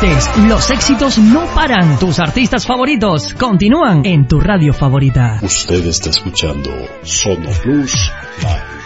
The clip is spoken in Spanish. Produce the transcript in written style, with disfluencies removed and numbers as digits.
oyentes, los éxitos no paran. Tus artistas favoritos continúan en tu radio favorita. Usted está escuchando Sono Plus Live.